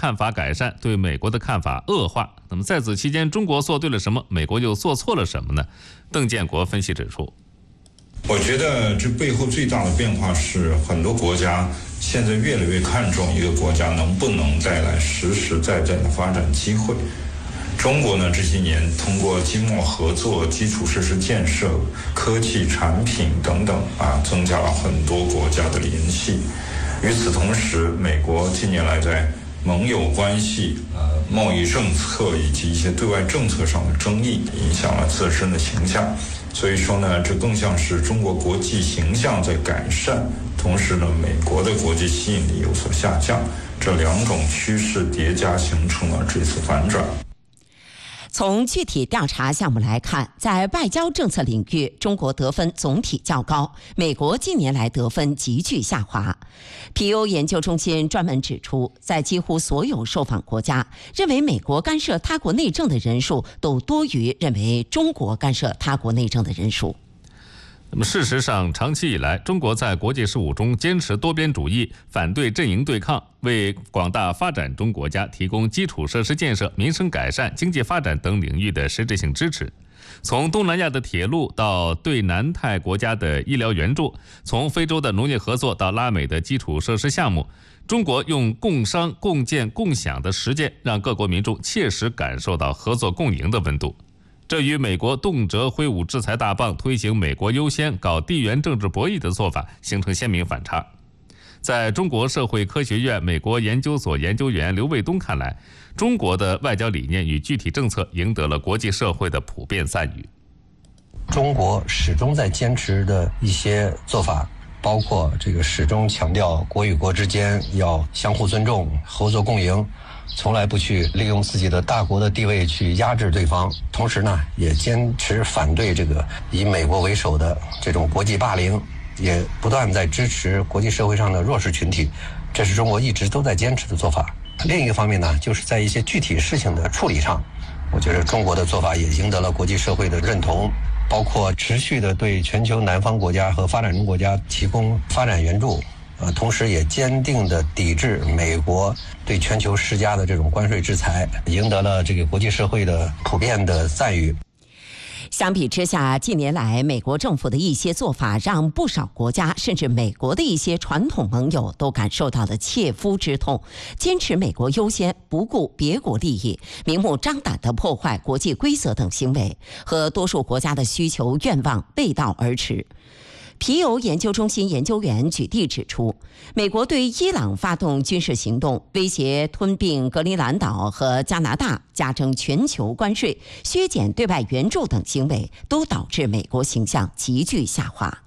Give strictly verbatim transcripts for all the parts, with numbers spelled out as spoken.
看法改善，对美国的看法恶化。那么在此期间，中国做对了什么？美国又做错了什么呢？邓建国分析指出， 我觉得这背后最大的变化是，很多国家现在越来越看重一个国家能不能带来实实在在的发展机会。中国呢，这些年通过经贸合作、基础设施建设、科技产品等等啊，增加了很多国家的联系。与此同时，美国近年来在盟友关系、呃贸易政策以及一些对外政策上的争议，影响了自身的形象。所以说呢，这更像是中国国际形象在改善，同时呢，美国的国际吸引力有所下降。这两种趋势叠加，形成了这次反转。 从具体调查项目来看，在外交政策领域，中国得分总体较高，美国近年来得分急剧下滑。皮尤研究中心专门指出，在几乎所有受访国家，认为美国干涉他国内政的人数都多于认为中国干涉他国内政的人数。 那么事实上，长期以来，中国在国际事务中坚持多边主义，反对阵营对抗，为广大发展中国家提供基础设施建设、民生改善、经济发展等领域的实质性支持。从东南亚的铁路到对南太国家的医疗援助，从非洲的农业合作到拉美的基础设施项目，中国用共商、共建、共享的实践，让各国民众切实感受到合作共赢的温度。这与美国动辄挥舞制裁大棒，推行美国优先、搞地缘政治博弈的做法形成鲜明反差。在中国社会科学院美国研究所研究员刘卫东看来，中国的外交理念与具体政策赢得了国际社会的普遍赞誉。 中国始终在坚持的一些做法，包括这个始终强调国与国之间要相互尊重、合作共赢，从来不去利用自己的大国的地位去压制对方，同时呢，也坚持反对这个以美国为首的这种国际霸凌，也不断在支持国际社会上的弱势群体，这是中国一直都在坚持的做法。另一个方面呢，就是在一些具体事情的处理上，我觉得中国的做法也赢得了国际社会的认同，包括持续的对全球南方国家和发展中国家提供发展援助，呃，同时也坚定地抵制美国对全球施加的这种关税制裁，赢得了这个国际社会的普遍的赞誉。 相比之下，近年来美国政府的一些做法，让不少国家甚至美国的一些传统盟友都感受到了切肤之痛。坚持美国优先，不顾别国利益，明目张胆地破坏国际规则等行为，和多数国家的需求愿望背道而驰。皮尤研究中心研究员举例指出，美国对伊朗发动军事行动，威胁吞并格陵兰岛和加拿大，加征全球关税，削减对外援助等行为，都导致美国形象急剧下滑。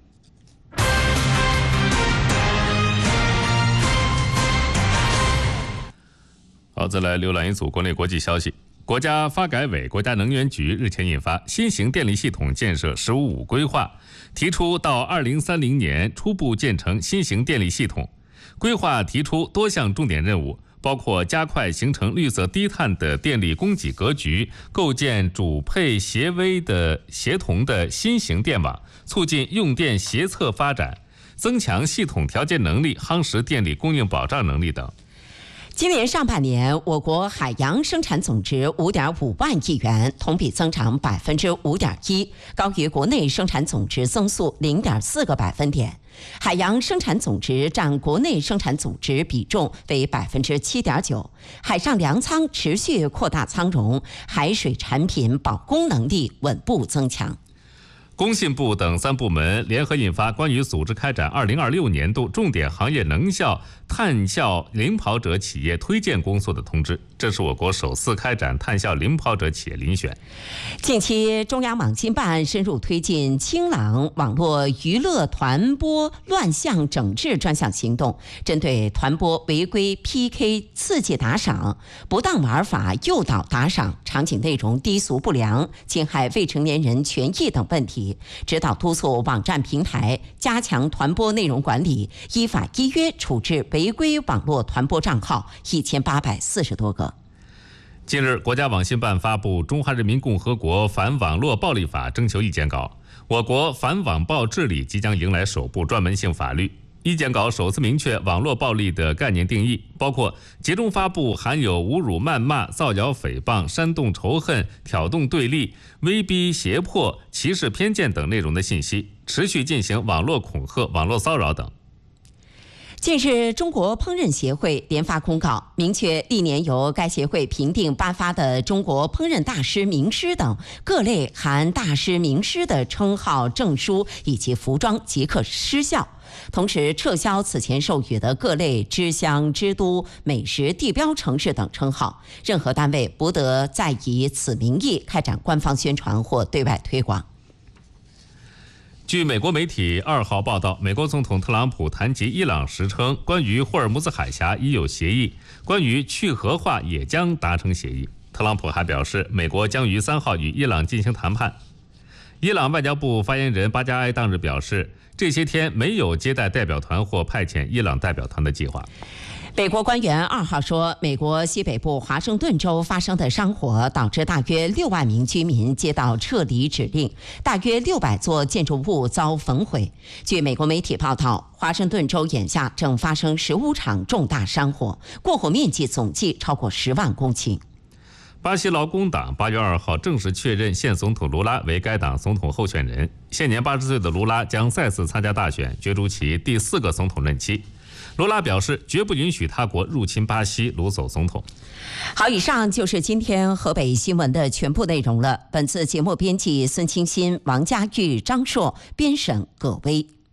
好，再来浏览一组国内国际消息。国家发改委、国家能源局日前印发《新型电力系统建设“十五五”规划》，提出到二零三零年初步建成新型电力系统。规划提出多项重点任务，包括加快形成绿色低碳的电力供给格局，构建主配协微的协同的新型电网，促进用电协策发展，增强系统调节能力，夯实电力供应保障能力等。 今年上半年，我国海洋生产总值五点五万亿元，同比增长百分之五点一，高于国内生产总值增速零点四个百分点。海洋生产总值占国内生产总值比重为百分之七点九，海上粮仓持续扩大仓容，海水产品保供能力稳步增强。 工信部等三部门联合印发关于组织开展二零二六年度重点行业能效碳效领跑者企业推荐工作的通知，这是我国首次开展碳效领跑者企业遴选。 近期，中央网信办深入推进清朗网络娱乐团播乱象整治专项行动，针对团播违规 P K、刺激打赏、不当玩法、诱导打赏、场景内容低俗不良、侵害未成年人权益等问题，指导督促网站平台加强团播内容管理，依法依约处置违规网络团播账号一千八百四十多个。 近日，国家网信办发布《中华人民共和国反网络暴力法》征求意见稿，我国反网暴治理即将迎来首部专门性法律。 意见稿首次明确网络暴力的概念定义，包括集中发布含有侮辱、谩骂、造谣、诽谤、煽动仇恨、挑动对立、威逼胁迫、歧视偏见等内容的信息，持续进行网络恐吓、网络骚扰等。 近日，中国烹饪协会联发公告，明确历年由该协会评定颁发的中国烹饪大师名师等各类含大师名师的称号、证书以及服装即刻失效，同时撤销此前授予的各类之乡、之都、美食地标城市等称号，任何单位不得再以此名义开展官方宣传或对外推广。 据美国媒体二号报道，美国总统特朗普谈及伊朗时称，关于霍尔木兹海峡已有协议，关于去核化也将达成协议。特朗普还表示，美国将于三号与伊朗进行谈判。伊朗外交部发言人巴加埃当日表示，这些天没有接待代表团或派遣伊朗代表团的计划。 美国官员二号说，美国西北部华盛顿州发生的山火导致大约六万名居民接到撤离指令，大约六百座建筑物遭焚毁。据美国媒体报道，华盛顿州眼下正发生十五场重大山火，过火面积总计超过十万公顷。 巴西劳工党八月二号正式确认现总统卢拉为该党总统候选人。现年八十岁的卢拉将再次参加大选，角逐其第四个总统任期。卢拉表示，绝不允许他国入侵巴西，掳走总统。 好，以上就是今天河北新闻的全部内容了。本次节目编辑孙清新、王家玉、张硕，编审葛威。